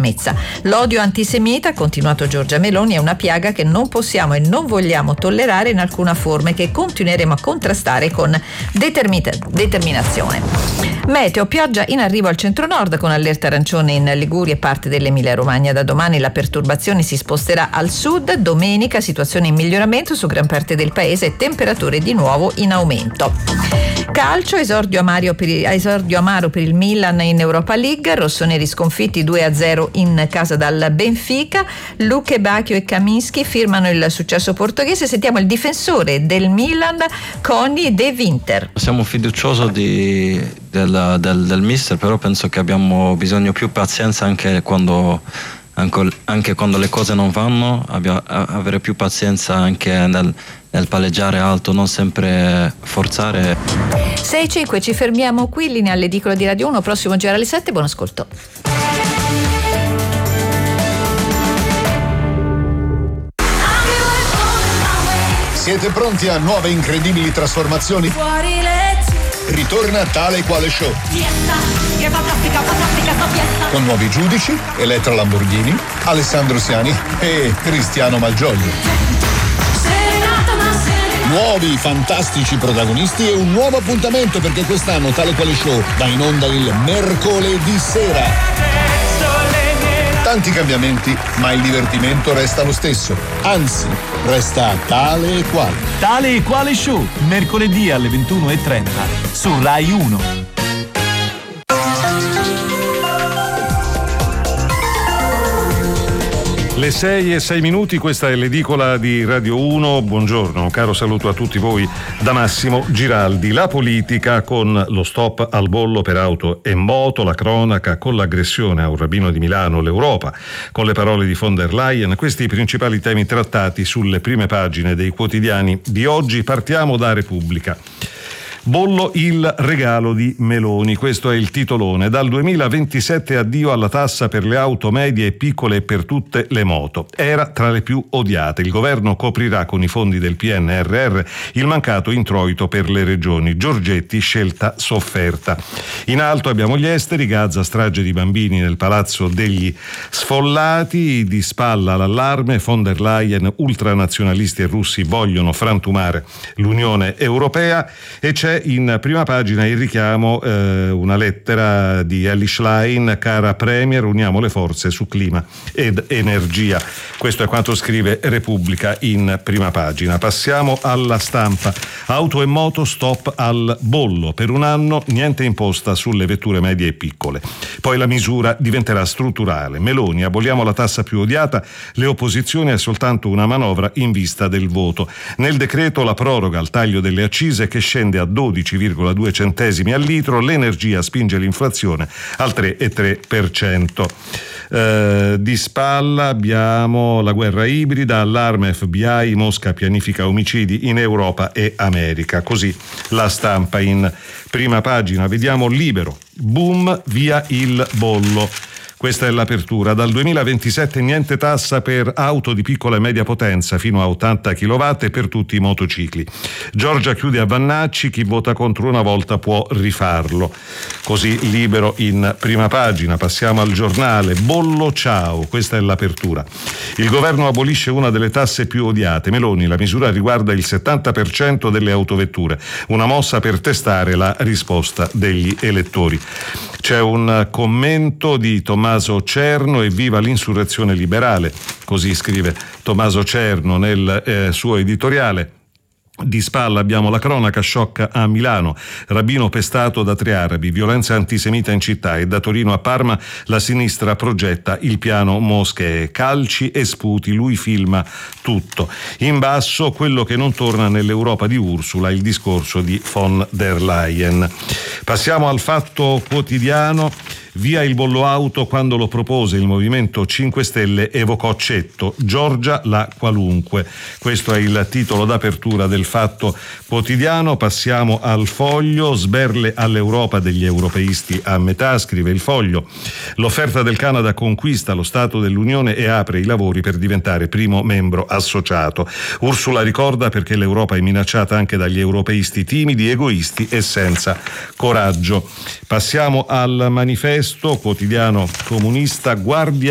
fermezza. L'odio antisemita, ha continuato Giorgia Meloni, è una piaga che non possiamo e non vogliamo tollerare in alcuna forma e che continueremo a contrastare con determinazione. Meteo, pioggia in arrivo al centro-nord con allerta arancione in Liguria e parte dell'Emilia-Romagna. Da domani la perturbazione si sposterà al sud, domenica situazione in miglioramento su gran parte del paese e temperature di nuovo in aumento. Calcio, esordio amaro per il Milan in Europa League, rossoneri sconfitti 2-0 in casa dal Benfica. Luque Bacchio e Kaminski firmano il successo portoghese. Sentiamo il difensore del Milan, Conny De Winter. Siamo fiduciosi del mister, però penso che abbiamo bisogno più pazienza anche quando le cose non vanno, avere più pazienza anche nel palleggiare alto, non sempre forzare. 6-5, ci fermiamo qui, linea all'edicola di Radio 1, prossimo giro alle 7, buon ascolto. Siete pronti a nuove incredibili trasformazioni? Ritorna Tale Quale Show. Con nuovi giudici, Elettra Lamborghini, Alessandro Siani e Cristiano Malgioglio. Nuovi fantastici protagonisti e un nuovo appuntamento, perché quest'anno Tale Quale Show va in onda il mercoledì sera. Tanti cambiamenti, ma il divertimento resta lo stesso. Anzi, resta tale e quale. Tale e Quale Show, mercoledì alle 21:30 su Rai 1. Le 6:06, questa è l'edicola di Radio 1. Buongiorno, un caro saluto a tutti voi da Massimo Giraldi. La politica con lo stop al bollo per auto e moto, la cronaca con l'aggressione a un rabbino di Milano, l'Europa con le parole di von der Leyen, questi i principali temi trattati sulle prime pagine dei quotidiani di oggi. Partiamo da Repubblica. Bollo il regalo di Meloni, questo è il titolone. Dal 2027 addio alla tassa per le auto medie e piccole e per tutte le moto. Era tra le più odiate. Il governo coprirà con i fondi del PNRR il mancato introito per le regioni. Giorgetti, scelta sofferta. In alto abbiamo gli esteri, Gaza, strage di bambini nel palazzo degli sfollati, di spalla l'allarme, von der Leyen, ultranazionalisti e russi vogliono frantumare l'Unione Europea, e c'è in prima pagina il richiamo, una lettera di Elly Schlein: cara Premier, uniamo le forze su clima ed energia. Questo è quanto scrive Repubblica in prima pagina. Passiamo alla Stampa. Auto e moto, stop al bollo. Per un anno niente imposta sulle vetture medie e piccole. Poi la misura diventerà strutturale. Meloni, aboliamo la tassa più odiata, le opposizioni è soltanto una manovra in vista del voto. Nel decreto la proroga al taglio delle accise che scende a 12,2 centesimi al litro, l'energia spinge l'inflazione al 3,3%. Di spalla abbiamo la guerra ibrida, allarme FBI, Mosca pianifica omicidi in Europa e America. Così la Stampa in prima pagina. Vediamo Libero, boom, via il bollo. Questa è l'apertura. Dal 2027 niente tassa per auto di piccola e media potenza fino a 80 kW e per tutti i motocicli. Giorgia chiude a Vannacci, chi vota contro una volta può rifarlo. Così Libero in prima pagina. Passiamo al Giornale. Bollo ciao, questa è l'apertura. Il governo abolisce una delle tasse più odiate. Meloni, la misura riguarda il 70% delle autovetture. Una mossa per testare la risposta degli elettori. C'è un commento di Tommaso Cerno: evviva l'insurrezione liberale, così scrive Tommaso Cerno nel suo editoriale. Di spalla abbiamo la cronaca, shock a Milano, rabbino pestato da 3 arabi, violenza antisemita in città, e da Torino a Parma la sinistra progetta il piano moschee, calci e sputi, lui filma tutto. In basso quello che non torna nell'Europa di Ursula, il discorso di von der Leyen. Passiamo al Fatto Quotidiano. Via il bollo auto, quando lo propose il Movimento 5 Stelle evocò Cetto, Giorgia la qualunque. Questo è il titolo d'apertura del Fatto Quotidiano. Passiamo al Foglio. Sberle all'Europa degli europeisti a metà, scrive il Foglio. L'offerta del Canada conquista lo Stato dell'Unione e apre i lavori per diventare primo membro associato. Ursula ricorda perché l'Europa è minacciata anche dagli europeisti timidi, egoisti e senza coraggio. Passiamo al Manifesto, quotidiano comunista. Guardia